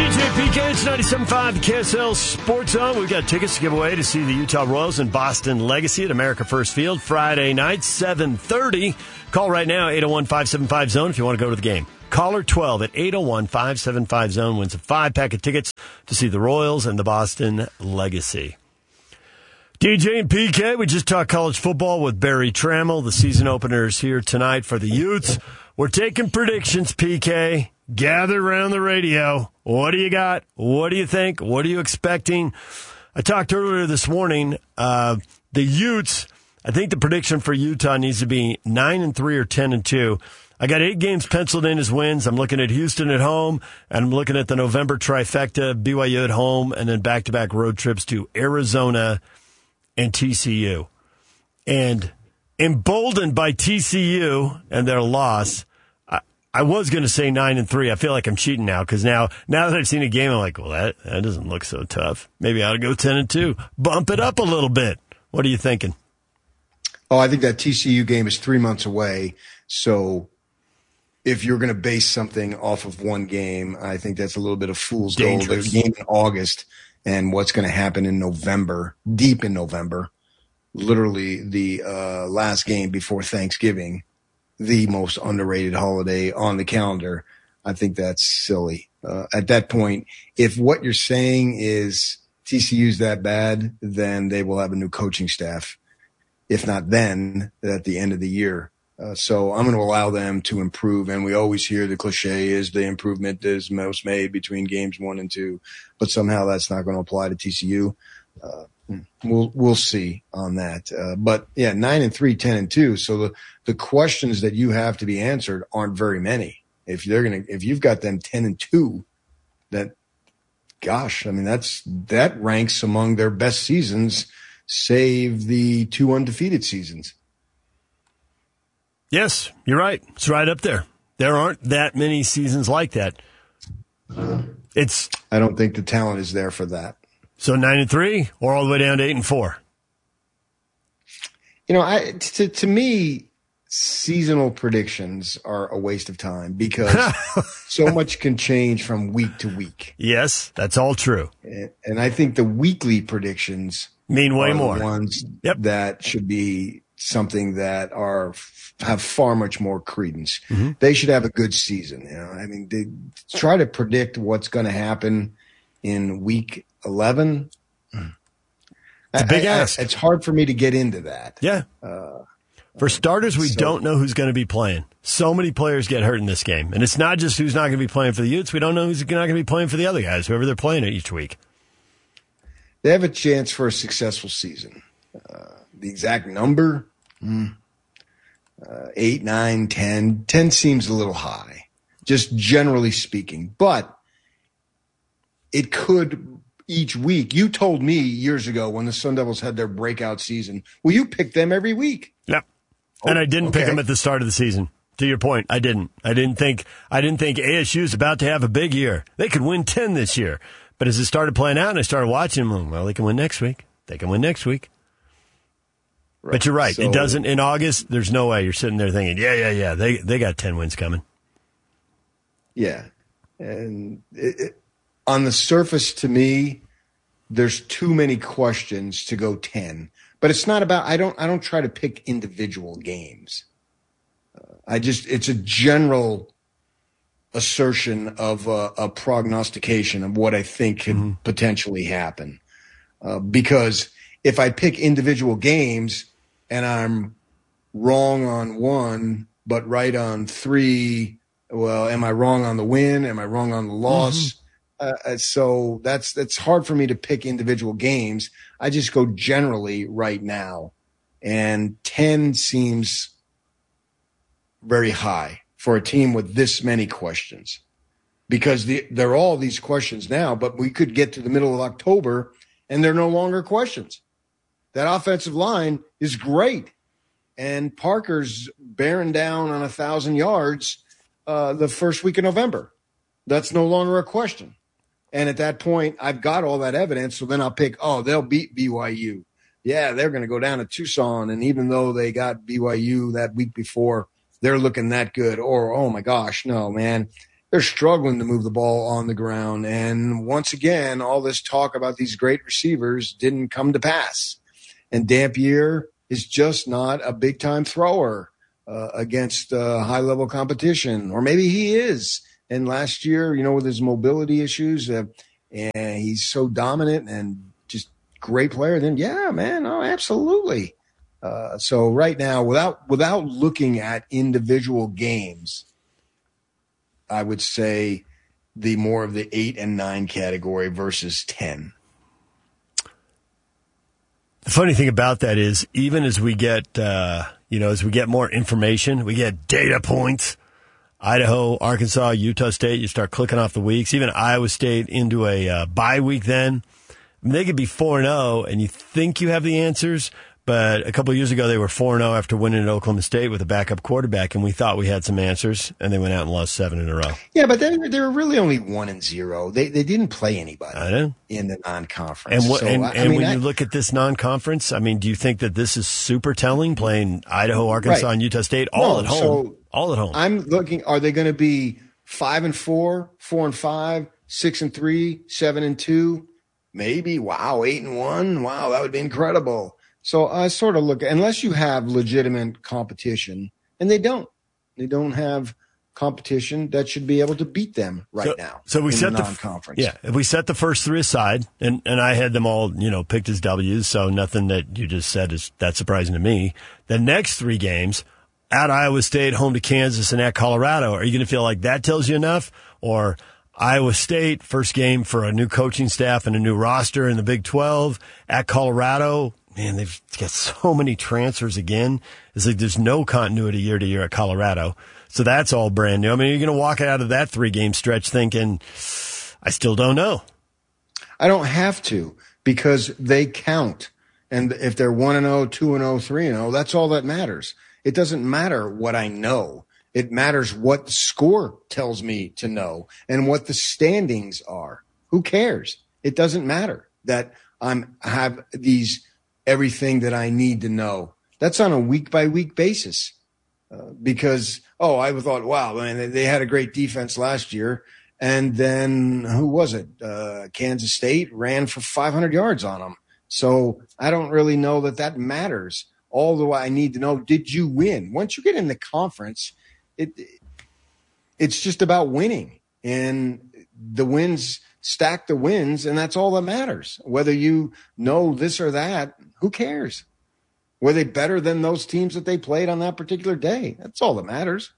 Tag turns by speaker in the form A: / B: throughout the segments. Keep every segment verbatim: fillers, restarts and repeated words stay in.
A: D J P K, it's ninety-seven point five, the K S L Sports Zone. We've got tickets to give away to see the Utah Royals and Boston Legacy at America First Field Friday night, seven thirty. Call right now, eight oh one, five seven five, zone if you want to go to the game. Caller twelve at eight oh one, five seven five, zone wins a five-pack of tickets to see the Royals and the Boston Legacy. D J and P K, we just talked college football with Barry Trammell. The season openers here tonight for the Utes. We're taking predictions, P K. Gather around the radio. What do you got? What do you think? What are you expecting? I talked earlier this morning. Uh, the Utes, I think the prediction for Utah needs to be nine and three or ten and two. I got eight games penciled in as wins. I'm looking at Houston at home, and I'm looking at the November trifecta, B Y U at home, and then back-to-back road trips to Arizona and T C U. And emboldened by T C U and their loss, I was going to say nine and three. I feel like I'm cheating now because now, now that I've seen a game, I'm like, well, that, that doesn't look so tough. Maybe I ought to go ten and two. Bump it up a little bit. What are you thinking?
B: Oh, I think that T C U game is three months away. So if you're going to base something off of one game, I think that's a little bit of fool's gold. There's a game in August and what's going to happen in November, deep in November, literally the uh, last game before Thanksgiving. The most underrated holiday on the calendar. I think that's silly. Uh, at that point, if what you're saying is T C U's that bad, then they will have a new coaching staff. If not then, at the end of the year. Uh, so I'm going to allow them to improve. And we always hear the cliche is the improvement is most made between games one and two, but somehow that's not going to apply to T C U. Uh, We'll we'll see on that, uh, but yeah, nine and three, ten and two. So the the questions that you have to be answered aren't very many. If they're gonna, if you've got them ten and two, that, gosh, I mean that's that ranks among their best seasons, save the two undefeated seasons.
A: Yes, you're right. It's right up there. There aren't that many seasons like that. It's.
B: I don't think the talent is there for that.
A: So nine and three, or all the way down to eight and four.
B: You know, I to to me, seasonal predictions are a waste of time because so much can change from week to week.
A: Yes, that's all true.
B: And, and I think the weekly predictions
A: mean way
B: are
A: more.
B: The ones
A: yep.
B: that should be something that are have far much more credence.
A: Mm-hmm.
B: They should have a good season. You know, I mean, they try to predict what's going to happen in week eleven.
A: It's a big
B: I,
A: ask.
B: I, it's hard for me to get into that.
A: Yeah.
B: Uh,
A: for starters, we
B: so,
A: don't know who's going to be playing. So many players get hurt in this game. And it's not just who's not going to be playing for the Utes. We don't know who's not going to be playing for the other guys, whoever they're playing each week.
B: They have a chance for a successful season. Uh, the exact number, mm, uh, eight, nine, ten. ten seems a little high, just generally speaking. But it could each week. You told me years ago when the Sun Devils had their breakout season, well, you picked them every week.
A: Yep. And
B: oh,
A: I didn't
B: okay.
A: pick them at the start of the season. To your point, I didn't. I didn't think I didn't think A S U is about to have a big year. They could win ten this year. But as it started playing out and I started watching them, well, they can win next week. They can win next week. Right. But you're right. So, it doesn't in August. There's no way you're sitting there thinking, yeah, yeah, yeah. They they got ten wins coming.
B: Yeah. And it, it, on the surface, to me, there's too many questions to go ten. But it's not about. I don't. I don't try to pick individual games. Uh, I just. It's a general assertion of a, a prognostication of what I think can mm-hmm. potentially happen. Uh, because if I pick individual games and I'm wrong on one but right on three, well, am I wrong on the win? Am I wrong on the loss? Mm-hmm. Uh, so that's that's hard for me to pick individual games. I just go generally right now, and ten seems very high for a team with this many questions, because the, they're all these questions now. But we could get to the middle of October and they're no longer questions. That offensive line is great, and Parker's bearing down on a thousand yards uh, the first week of November. That's no longer a question. And at that point, I've got all that evidence. So then I'll pick, oh, they'll beat B Y U. Yeah, they're going to go down to Tucson. And even though they got B Y U that week before, they're looking that good. Or, oh, my gosh, no, man. they're struggling to move the ball on the ground. And once again, all this talk about these great receivers didn't come to pass. And Dampier is just not a big-time thrower uh, against uh, high-level competition. Or maybe he is. And last year, you know, with his mobility issues, uh, and he's so dominant and just great player, then, yeah, man, oh, absolutely. Uh, so right now, without without looking at individual games, I would say the more of the eight and nine category versus ten.
A: The funny thing about that is, even as we get, uh, you know, as we get more information, we get data points. Idaho, Arkansas, Utah State. You start clicking off the weeks. Even Iowa State into a uh, bye week. Then I mean, they could be four and zero, and you think you have the answers. But a couple of years ago, they were four and oh after winning at Oklahoma State with a backup quarterback, and we thought we had some answers, and they went out and lost seven in a row.
B: Yeah, but they, they were really only one and zero. They they didn't play anybody
A: I know.
B: in the non-conference.
A: And, what,
B: so,
A: and,
B: I,
A: and
B: I mean,
A: when
B: I,
A: you look at this non-conference, I mean, do you think that this is super telling, playing Idaho, Arkansas,
B: right.
A: and Utah State all
B: no,
A: at home?
B: So
A: all at home.
B: I'm looking, are they going to be five and four, four and five, six and three, seven and two? Maybe. Wow, eight and one. Wow, that would be incredible. So I sort of look, unless you have legitimate competition, and they don't. They don't have competition that should be able to beat them right
A: so,
B: now.
A: So we
B: in
A: set
B: the
A: the
B: non-conference.
A: Yeah, if we set the first three aside, and, and I had them all, you know, picked as W's, so nothing that you just said is that surprising to me. The next three games, at Iowa State, home to Kansas, and at Colorado, are you going to feel like that tells you enough? Or Iowa State, first game for a new coaching staff and a new roster in the Big twelve, at Colorado. Man, they've got so many transfers again. It's like there's no continuity year to year at Colorado. So that's all brand new. I mean, you're going to walk out of that three-game stretch thinking, I still don't know.
B: I don't have to, because they count. And if they're one and oh, two and oh, three and oh, that's all that matters. It doesn't matter what I know. It matters what the score tells me to know and what the standings are. Who cares? It doesn't matter that I'm have these everything that I need to know. That's on a week-by-week basis uh, because, oh, I thought, wow, man, they, they had a great defense last year. And then who was it? Uh, Kansas State ran for five hundred yards on them. So I don't really know that that matters. All the way I need to know, did you win? Once you get in the conference, it it's just about winning. And the wins – stack the wins, and that's all that matters. Whether you know this or that, who cares? Were they better than those teams that they played on that particular day? That's all that matters.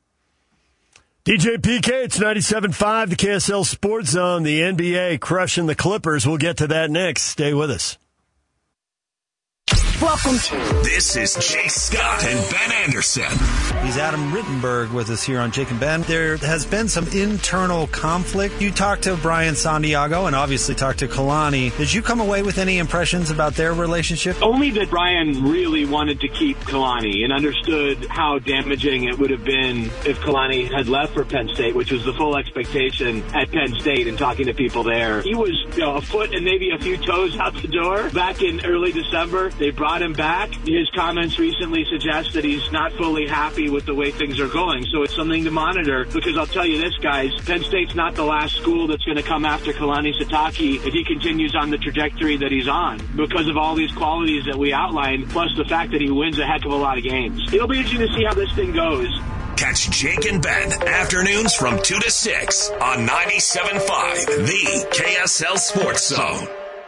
A: D J P K, it's ninety-seven point five, the K S L Sports Zone, the N B A crushing the Clippers. We'll get to that next. Stay with us.
C: Welcome to.
D: This is Jake Scott and Ben Anderson.
C: He's Adam Rittenberg with us here on Jake and Ben. There has been some internal conflict. You talked to Brian Santiago and obviously talked to Kalani. Did you come away with any impressions about their relationship?
E: Only that Brian really wanted to keep Kalani and understood how damaging it would have been if Kalani had left for Penn State, which was the full expectation at Penn State and talking to people there. He was, you know, a foot and maybe a few toes out the door back in early December. They brought him back. His comments recently suggest that he's not fully happy with the way things are going. So it's something to monitor, because I'll tell you this, guys, Penn State's not the last school that's going to come after Kalani Sitake if he continues on the trajectory that he's on, because of all these qualities that we outlined, plus the fact that he wins a heck of a lot of games. It'll be interesting to see how this thing goes.
D: Catch Jake and Ben afternoons from two to six on ninety-seven point five, the K S L Sports Zone.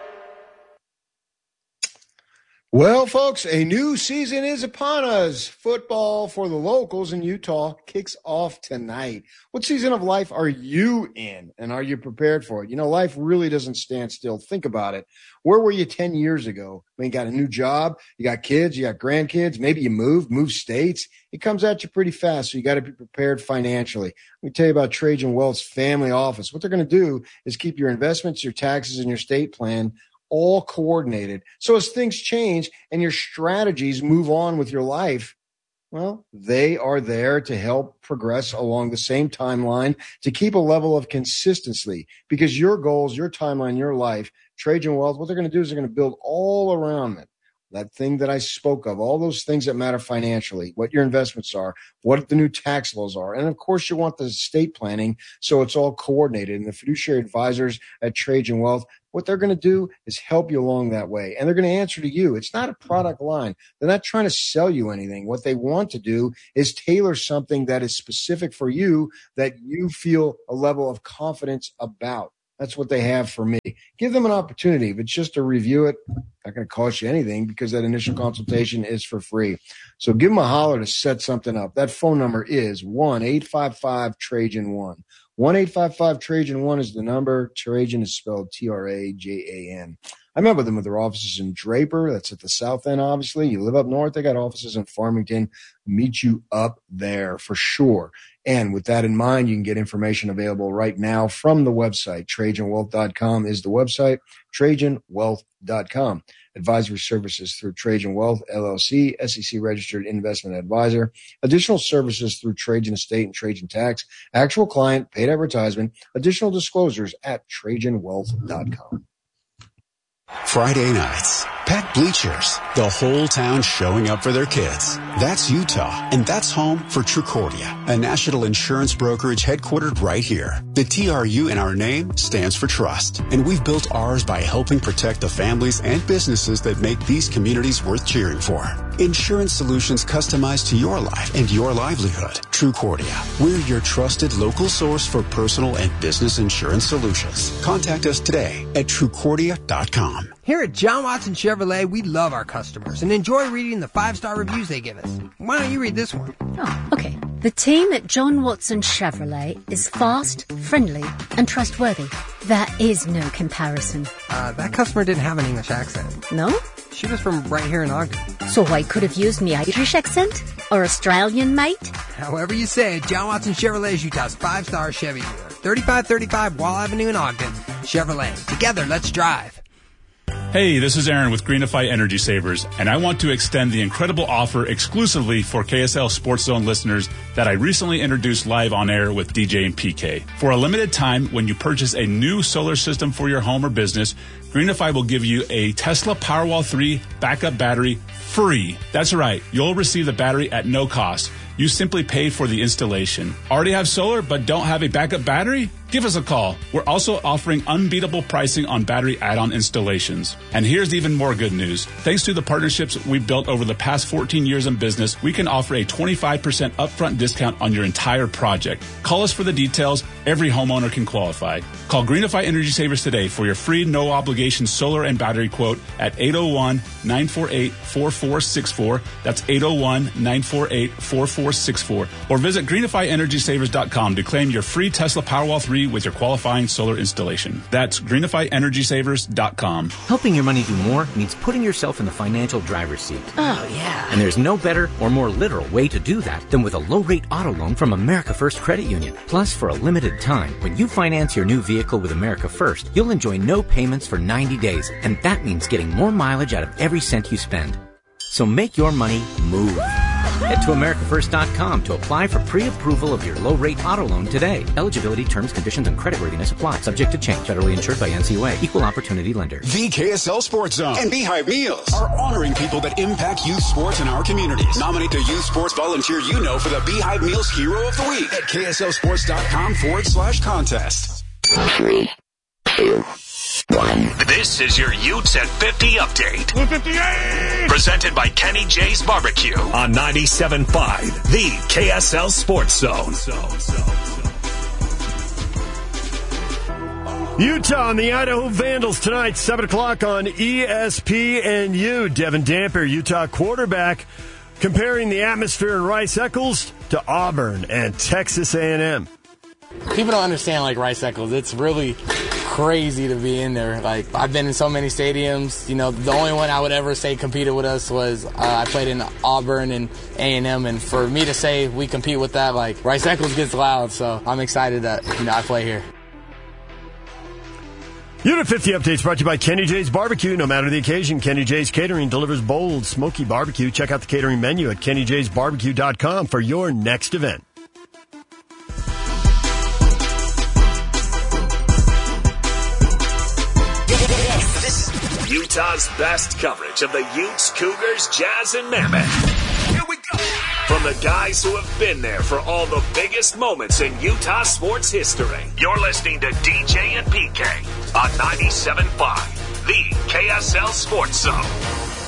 B: Well, folks, a new season is upon us. Football for the locals in Utah kicks off tonight. What season of life are you in, and are you prepared for it? You know, life really doesn't stand still. Think about it. Where were you ten years ago? I mean, you got a new job, you got kids, you got grandkids, maybe you moved, moved states. It comes at you pretty fast, so you got to be prepared financially. Let me tell you about Trajan Wealth's family office. What they're going to do is keep your investments, your taxes, and your estate plan all coordinated. So as things change and your strategies move on with your life, well, they are there to help progress along the same timeline to keep a level of consistency, because your goals, your timeline, your life, Trajan Wealth, what they're going to do is they're going to build all around it, that thing that I spoke of, all those things that matter financially, what your investments are, what the new tax laws are. And of course, you want the estate planning so it's all coordinated. And the fiduciary advisors at Trajan Wealth, what they're going to do is help you along that way. And they're going to answer to you. It's not a product line. They're not trying to sell you anything. What they want to do is tailor something that is specific for you that you feel a level of confidence about. That's what they have for me. Give them an opportunity. If it's just to review it, not going to cost you anything because that initial consultation is for free. So give them a holler to set something up. That phone number is one eight five five Trajan one. one eight five five Trajan one is the number. Trajan is spelled T R A J A N. I met with them with their offices in Draper. That's at the south end, obviously. You live up north, they got offices in Farmington. Meet you up there for sure. And with that in mind, you can get information available right now from the website. Trajan Wealth dot com is the website. Trajan Wealth dot com. Advisory services through Trajan Wealth, L L C, S E C registered investment advisor. Additional services through Trajan Estate and Trajan Tax. Actual client, paid advertisement. Additional disclosures at Trajan Wealth dot com.
F: Friday nights, packed bleachers, the whole town showing up for their kids. That's Utah, and that's home for Trucordia, a national insurance brokerage headquartered right here. The T R U in our name stands for trust, and we've built ours by helping protect the families and businesses that make these communities worth cheering for. Insurance solutions customized to your life and your livelihood. Trucordia, we're your trusted local source for personal and business insurance solutions. Contact us today at Trucordia dot com.
G: Here at John Watson Chevrolet, we love our customers and enjoy reading the five-star reviews they give us. Why don't you read this one?
H: Oh, okay. The team at John Watson Chevrolet is fast, friendly, and trustworthy. There is no comparison.
G: Uh, that customer didn't have an English accent.
H: No?
G: She was from right here in Ogden.
H: So I could have used me Irish accent? Or Australian, mate?
G: However you say it, John Watson Chevrolet is Utah's five-star Chevy dealer. thirty-five thirty-five Wall Avenue in Ogden. Chevrolet. Together, let's drive.
I: Hey, this is Aaron with Greenify Energy Savers, and I want to extend the incredible offer exclusively for K S L Sports Zone listeners that I recently introduced live on air with D J and P K. For a limited time, when you purchase a new solar system for your home or business, Greenify will give you a Tesla Powerwall three backup battery free. That's right, you'll receive the battery at no cost. You simply pay for the installation. Already have solar but don't have a backup battery? Give us a call. We're also offering unbeatable pricing on battery add-on installations. And here's even more good news. Thanks to the partnerships we've built over the past fourteen years in business, we can offer a twenty-five percent upfront discount on your entire project. Call us for the details. Every homeowner can qualify. Call Greenify Energy Savers today for your free no-obligation solar and battery quote at eight oh one, nine four eight, four four six four. That's eight oh one, nine four eight, four four six four. Or visit greenify energy savers dot com to claim your free Tesla Powerwall three with your qualifying solar installation. That's greenify energy savers dot com.
J: Helping your money do more means putting yourself in the financial driver's seat.
H: Oh, yeah.
J: And there's no better or more literal way to do that than with a low-rate auto loan from America First Credit Union. Plus, for a limited time, when you finance your new vehicle with America First, you'll enjoy no payments for ninety days, and that means getting more mileage out of every cent you spend. So make your money move. Head to america first dot com to apply for pre-approval of your low-rate auto loan today. Eligibility, terms, conditions, and creditworthiness apply. Subject to change. Federally insured by N C U A. Equal opportunity lender.
F: The K S L Sports Zone and Beehive Meals are honoring people that impact youth sports in our communities. Nominate the youth sports volunteer you know for the Beehive Meals Hero of the Week at K S L sports dot com forward slash contest.
D: Three, two, one. This is your Utes at fifty update. one fifty-eight! Presented by Kenny J's Barbecue on ninety-seven point five, the K S L Sports Zone.
A: Utah and the Idaho Vandals tonight, seven o'clock on E S P N U. Devin Dampier, Utah quarterback, comparing the atmosphere in Rice-Eccles to Auburn and Texas A and M.
K: People don't understand, like, Rice-Eccles. It's really crazy to be in there. Like, I've been in so many stadiums. You know, the only one I would ever say competed with us was uh, I played in Auburn and A and M, and for me to say we compete with that, like, Rice-Eccles gets loud, so I'm excited that, you know, I play here.
A: Unit fifty updates brought to you by Kenny J's Barbecue. No matter the occasion, Kenny J's Catering delivers bold, smoky barbecue. Check out the catering menu at kenny jays barbecue dot com for your next event.
D: Utah's best coverage of the Utes, Cougars, Jazz, and Mammoth. Here we go. From the guys who have been there for all the biggest moments in Utah sports history. You're listening to D J and P K on ninety-seven point five, the K S L Sports Zone.